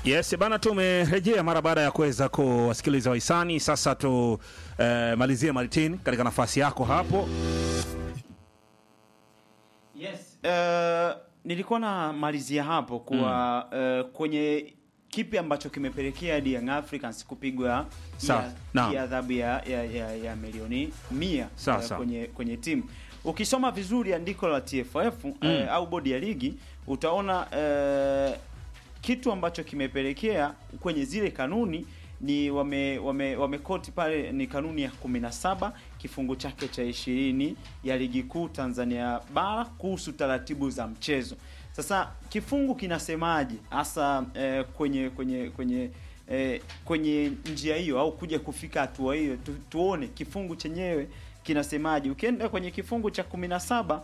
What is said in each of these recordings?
Yes, bana tumerejea mara baada ya kuweza kuwasikiliza wahisani. Sasa tu malizie Martin katika nafasi yako hapo. Yes, nilikuwa na malizia hapo kwa kwenye kipi ambacho kimepelekea Young Africans kupigwa adhabu ya milioni 100 kwenye timu. Ukisoma vizuri andiko la TFF au bodi ya ligi utaona kitu ambacho kimepelekea kwenye zile kanuni ni wamekoti pale ni kanuni ya 17 kifungu chake cha 20 ya ligi kuu Tanzania bara kuhusu taratibu za mchezo. Sasa kifungu kinasemaje hasa kwenye njia hiyo au kuja kufika hatua hiyo, tuone kifungu chenyewe kinasemaje. Ukienda kwenye kifungu cha 17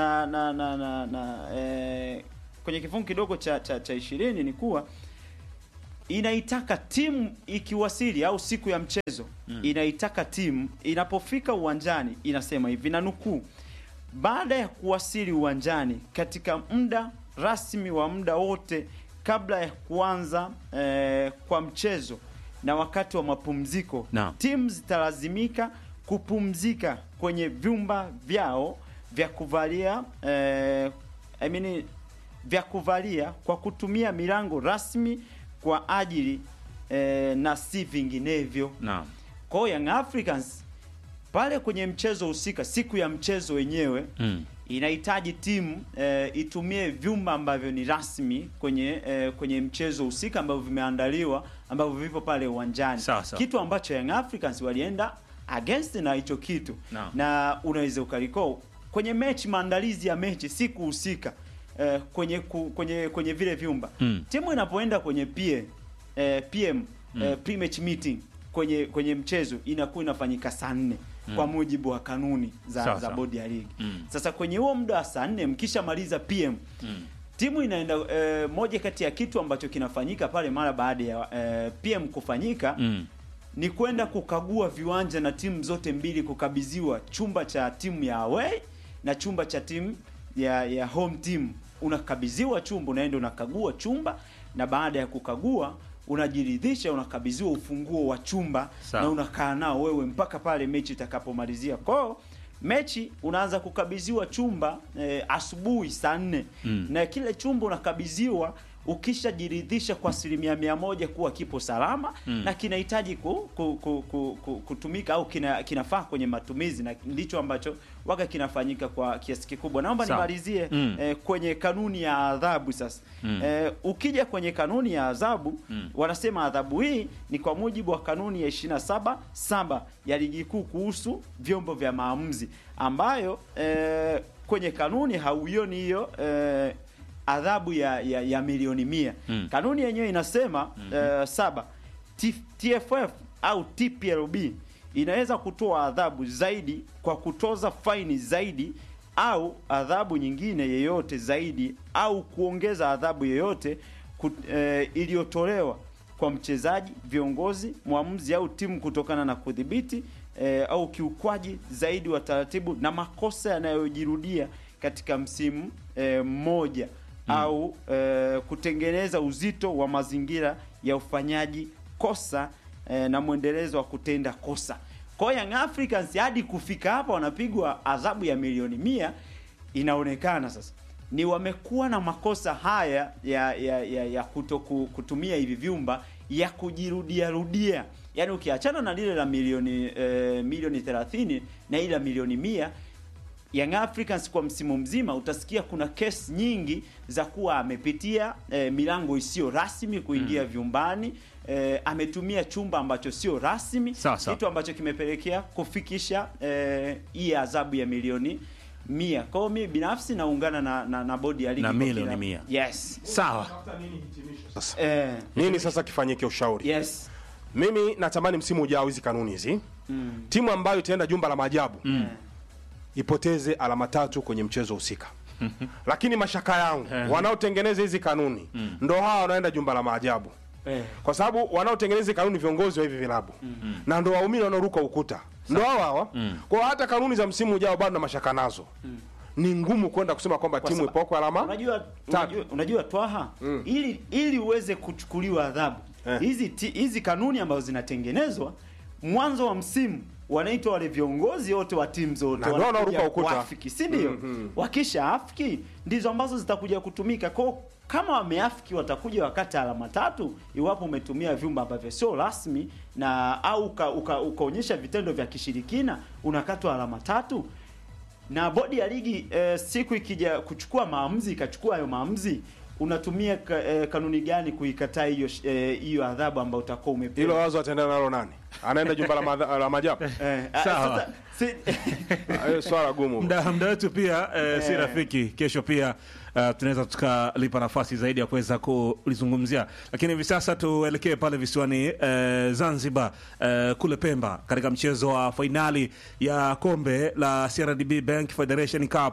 kwenye kifungu kidogo cha 20 ni kuwa inaitaka timu ikiwasili au siku ya mchezo inaitaka timu inapofika uwanjani, inasema hivi na nukuu, baada ya kuwasili uwanjani katika muda rasmi wa muda wote kabla ya kuanza kwa mchezo na wakati wa mapumziko timu zitalazimika kupumzika kwenye vyumba vyao vya kuvalia vya kuvalia kwa kutumia milango rasmi kwa ajili na si vinginevyo. Kwa Young Africans pale kwenye mchezo husika, siku ya mchezo wenyewe inahitaji timu itumie vyumba ambavyo ni rasmi kwenye mchezo husika ambavyo vimeandaliwa ambavyo vipo pale uwanjani. Kitu ambacho Young Africans walienda against na hicho kitu. Na unaweza ukaliko kwenye mechi, maandalizi ya mechi siku husika kwenye vile vyumba timu inapoenda kwenye PM pre-match meeting kwenye mchezo inakuwa inafanyika saa 4 kwa mujibu wa kanuni za bodi ya ligi. Sasa kwenye huo muda wa saa 4 mkishamaliza PM timu inaenda moja kati ya kitu ambacho kinafanyika pale mara baada ya PM kufanyika ni kwenda kukagua viwanja na timu zote mbili kukabidhiwa chumba cha timu ya away na chumba cha timu ya home team. Unakabidhiwa chumba, unaenda unakagua chumba, na baada ya kukagua unajiridhisha, unakabidhiwa ufunguo wa chumba na unakaa nao wewe mpaka pale mechi itakapomalizia. Kwa mechi unaanza kukabidhiwa chumba asubuhi saa 4 na kile chumba unakabidhiwa ukishajiridhisha kwa 100% kuwa kipo salama na kinahitaji kutumika au kinafaa kwenye matumizi, na ndicho ambacho waga kinafanyika kwa kiasi kikubwa. Naomba nimalizie kwenye kanuni ya adhabu sasa. Ukija kwenye kanuni ya adhabu wanasema adhabu hii ni kwa mujibu wa kanuni ya 27 ya ligi kuu kuhusu vyombo vya maamuzi, ambayo kwenye kanuni hauioni hiyo adhabu ya milioni 100. Kanuni yenyewe inasema 7 TFF au TPLB inaweza kutoa adhabu zaidi kwa kutoza faini zaidi au adhabu nyingine yeyote zaidi au kuongeza adhabu yeyote iliyotolewa kwa mchezaji, viongozi, muamuzi au timu kutokana na kudhibiti au kiukwaji zaidi wa taratibu na makosa yanayojirudia katika msimu mmoja au kutengeneza uzito wa mazingira ya ufanyaji kosa na mwendelezo wa kutenda kosa. Kwa Young Africans hadi kufika hapa wanapigwa adhabu ya milioni 100, inaonekana sasa ni wamekuwa na makosa haya ya kutumia hivi vyumba ya kujirudia. Yaani ukiachana na lile la milioni 30 na ile la milioni 100, Young Africans kwa msimu mzima utasikia kuna kesi nyingi za kuwa amepitia milango isiyo rasmi kuingia vyumbani, ametumia chumba ambacho sio rasmi, kitu ambacho kimepelekea kufikisha hii adhabu ya milioni 100. Kwa hiyo mimi binafsi naungana na bodi ya ligi na milioni 100. Yes. Sawa. Nini sasa kifanyike ushauri? Yes. Mimi natamani msimu ujao hizi kanuni hizi timu ambayo itaenda jumba la maajabu ipoteze alama 3 kwenye mchezo husika. Lakini mashaka yangu wanaotengeneza hizi kanuni ndo hawa wanaenda jumba la maajabu. Kwa sababu wanaotengeneza kanuni viongozi wa hivi vilabu na ndo waumini wanaoruka ukuta ndo hawa. Kwa hata kanuni za msimu ujao bado na mashaka nazo. ni ngumu kwenda kusema kwamba timu ipoko alama. Unajua Twaha, ili uweze kuchukuliwa adhabu. Hizi kanuni ambazo zinatengenezwa mwanzo wa msimu, wanaitwa wale viongozi wote wa timu zote wanaruka ukuta, si ndio? Wakisha afiki ndizo ambazo zitakuja kutumika. Kwa kama wameafiki watakuja wakati alama 3 iwapo umetumia vyumba ambavyo sio rasmi na au ukaonyesha vitendo vya kishirikina, unakatwa alama 3. Na bodi ya ligi siku ikija kuchukua maamuzi, ikachukua hayo maamuzi, unatumia kanuni gani kuikataa hiyo adhabu ambayo utakuwa umepewa? Hilo wazo ataendana nalo nani? Anaenda jumba la maajabu. Sawa. Swala gumu. Muda wetu pia si rafiki. Kesho pia tunaweza tukalipa nafasi zaidi ya kuweza kulizungumzia, lakini hivi sasa tuelekee pale visiwani Zanzibar, kule Pemba, katika mchezo wa fainali ya kombe la CRDB Bank Federation Cup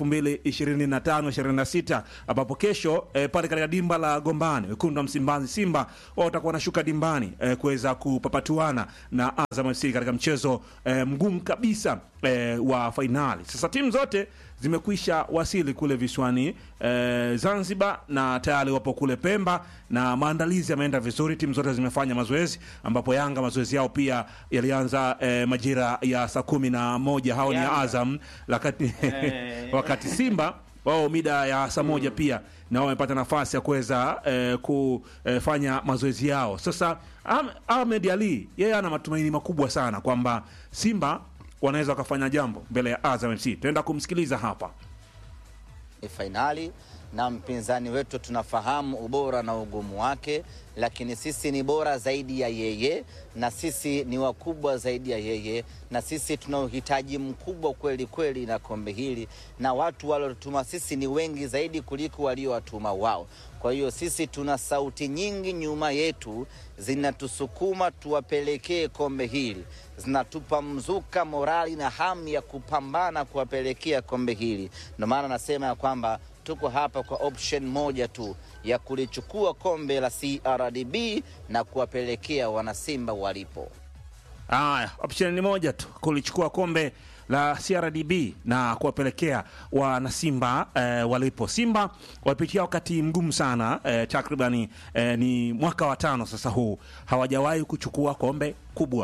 2025-26 ambapo kesho pale katika dimba la Gombani, wekundu wa Msimbazi Simba wao watakuwa wanashuka dimbani kuweza kupapatuana na Azam FC katika mchezo mgumu kabisa wa fainali. Sasa timu zote zimekwisha wasili kule visiwani Zanzibar na tayari wapo kule Pemba na maandalizi yameenda vizuri. Timu zote zimefanya mazoezi, ambapo Yanga mazoezi yao pia yalianza majira ya saa 11 hao ni Azam, wakati Simba wao mida ya saa 1 pia na wao wamepata nafasi ya kuweza kufanya mazoezi yao. Sasa Ahmed Ali yeye ana matumaini makubwa sana kwamba Simba wanaweza wakafanya jambo mbele ya Azam FC. Tuenda kumsikiliza hapa. Finali na mpinzani wetu tunafahamu ubora na ugumu wake, lakini sisi ni bora zaidi ya yeye na sisi ni wakubwa zaidi ya yeye na sisi tuna uhitaji mkubwa kweli kweli na kombe hili, na watu waliotuma sisi ni wengi zaidi kuliko waliowatuma wao. Kwa hiyo sisi tuna sauti nyingi nyuma yetu zinatusukuma tuwapelekee kombe hili, zinatupa mzuka, morali na hamu ya kupambana kuwapelekea kombe hili. Ndio maana nasema ya kwamba tuko hapa kwa option moja tu ya kulichukua kombe la CRDB na kuwapelekea wanasimba walipo. Option ni moja tu, kulichukua kombe la CRDB na kuwapelekea wanasimba walipo. Simba wapitia wakati mgumu sana, takribani ni mwaka wa 5 sasa huu hawajawahi kuchukua kombe kubwa.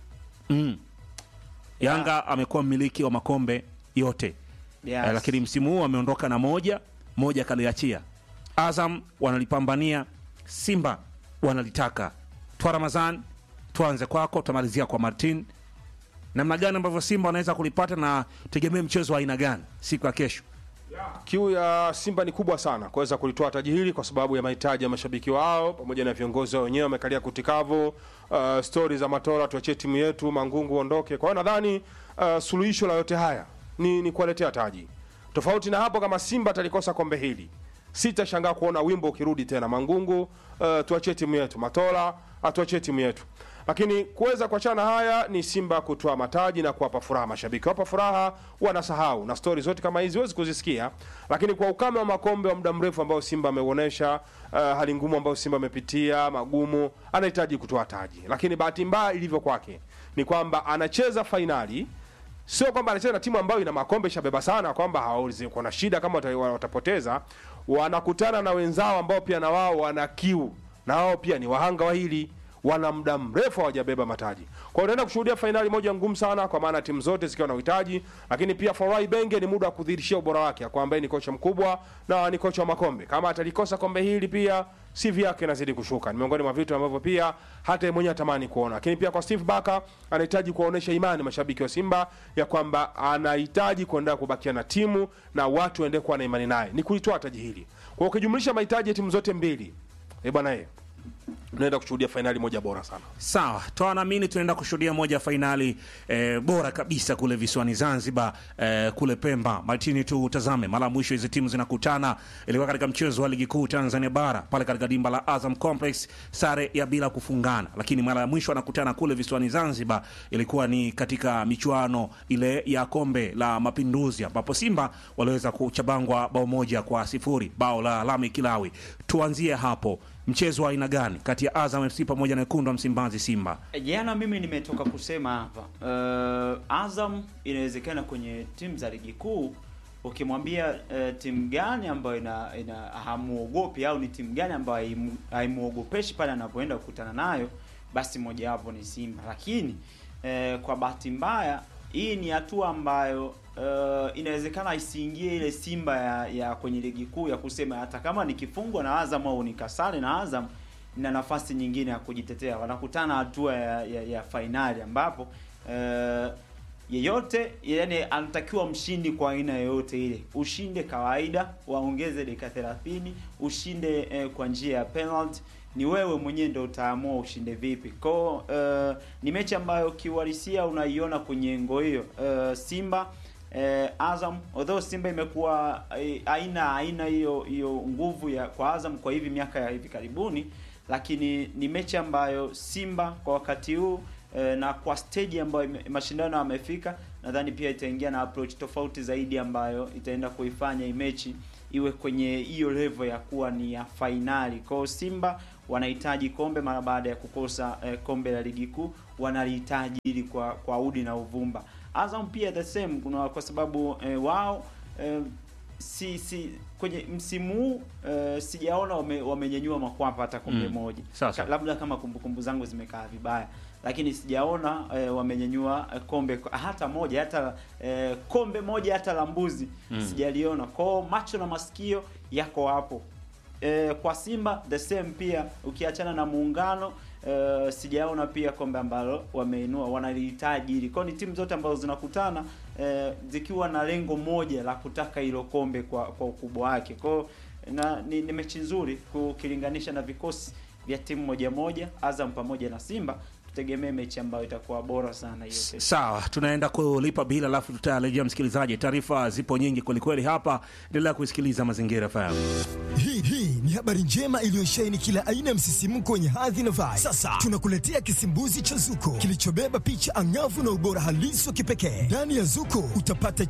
Yanga amekuwa mmiliki wa makombe yote. Yes. Lakini msimu huu ameondoka na moja kaliachia. Azam wanalipambania, Simba wanalitaka. Twa Ramazan, tuanze kwako, tutamalizia kwa Martin. Namna gani ambavyo Simba wanaweza kulipata na tegemea mchezo wa aina gani siku ya kesho? Kiu ya Simba ni kubwa sana kuweza kulitoa taji hili kwa sababu ya mahitaji ya mashabiki wao pamoja na viongozi wenyewe wamekalia kutikavu. Stories za Matola, tuachie timu yetu, Mangungu ondoke. Kwa hiyo nadhani suluhisho la yote haya ni kuletea taji. Tofauti na hapo, kama Simba atalikosa kombe hili, sitashangaa kuona wimbo ukirudi tena, Mangungu tuachie timu yetu, Matola atuachie timu yetu. Lakini kuweza kuachana haya ni Simba kutoa mataji na kuwapa furaha mashabiki. Wapa furaha, wanasahau na stories zote kama hizi huwezi kuzisikia. Lakini kwa ukame wa makombe wa muda mrefu ambao Simba ameuonesha, hali ngumu ambayo Simba amepitia, magumu, anahitaji kutoa taji. Lakini bahati mbaya ilivyo kwake ni kwamba anacheza finali, sio kwamba anacheza na timu ambayo ina makombe shabeba sana kwamba hawawezi kuwa na shida kama watapoteza. Wanakutana na wenzao ambao pia na wao wana kiu, na wao pia ni wahanga wa hili, wana muda mrefu hawajabeba mataji. Kwa hiyo tunaenda kushuhudia finali moja ngumu sana kwa maana timu zote zikiwa na uhitaji, lakini pia Farai Benge ni muda wa kudhihirishia ubora wake kwa ambaye ni kocha mkubwa na ni kocha wa makombe. Kama atalikosa kombe hili pia CV yake inazidi kushuka. Ni miongoni mwa vitu ambavyo pia hata mwenyewe atamani kuona. Lakini pia kwa Steve Barker anahitaji kuonesha imani mashabiki wa Simba ya kwamba anahitaji kuendelea kubakia na timu na watu waendelee kuwa na imani naye. Ni kulitoa taji hili. Kwa ukijumlisha mahitaji ya timu zote mbili, bwana tunaenda kushuhudia finali moja bora sana. Sawa, tunaamini tunaenda kushuhudia moja finali bora kabisa kule visiwani Zanzibar, kule Pemba. Martini, tu utazame mara mwisho hizo timu zinakutana ilikuwa katika mchezo wa ligi kuu Tanzania bara pale katika dimba la Azam Complex, sare ya bila kufungana. Lakini mara ya mwisho anakutana kule visiwani Zanzibar ilikuwa ni katika michuano ile ya kombe la Mapinduzi ambapo Simba waliweza kuchabangwa bao 1-0, bao la Lami Kilawi. Tuanzie hapo, mchezo wa aina gani kati ya Azam FC pamoja na wekundu wa Msimbazi Simba? Jana mimi nimetoka kusema hapa, Azam inawezekana kwenye timu za ligi kuu ukimwambia timu gani ambayo ina hamuogopi au ni timu gani ambayo haimuogopeshi pale anapoenda kukutana nayo, basi moja wapo ni Simba. Lakini kwa bahati mbaya hii ni hatua ambayo inawezekana isiingie ile Simba ya kwenye ligi kuu ya kusema hata kama nikifungwa na Azam au nikasale na Azam na nafasi nyingine ya kujitetea. Wanakutana hatua ya fainali ambapo yeyote yani anatakiwa mshindi kwa aina yoyote ile. Ushinde kawaida, waongeze dakika 30, ushinde kwa njia ya penalty, ni wewe mwenyewe ndio utaamua ushinde vipi. Kwa ni mechi ambayo kiuhalisia unaiona kwenye ngo hiyo. Simba Azam, although Simba imekuwa aina hiyo nguvu ya kwa Azam kwa hivi miaka ya hivi karibuni, lakini ni mechi ambayo Simba kwa wakati huu na kwa stage ambayo mashindano yamefika, nadhani pia itaingia na approach tofauti zaidi ambayo itaenda kuifanya mechi iwe kwenye hiyo level ya kuwa ni ya finali. Kwa Simba wanahitaji kombe mara baada ya kukosa kombe la ligi kuu, wanalihitaji ili kwa udi na uvumba. Azam pia the same, kwa sababu wao si kwenye msimu huu sijaona wamenyanyua makwapa hata kombe moja. Labda kama kumbukumbu zangu zimekaa vibaya, lakini sijaona wamenyanyua kombe hata moja, hata kombe moja hata la mbuzi sijaliona. Kwa macho na masikio yako hapo. Kwa Simba the same pia, ukiachana na muungano sijaona pia kombe ambalo wameinua, wanalihitaji ili. Kwa ni timu zote ambazo zinakutana zikiwa na lengo moja la kutaka hilo kombe kwa ukubwa wake. Kwa ni mechi nzuri kukilinganisha na vikosi vya timu moja Azam pamoja na Simba. Tutegemee mechi ambayo itakuwa bora sana hiyo kesho. Sawa, tunaenda kulipa bila alafu tutarejea msikilizaji. Taarifa zipo nyingi kweli kweli hapa. Endelea kusikiliza Mazingira FM. Hii ni habari njema iliyosheheni kila aina ya msisimko wenye hadhi na vibe. Sasa tunakuletea kisimbuzi cha Zuko kilichobeba picha angavu na ubora halisi wa kipekee. Ndani ya Zuko utapata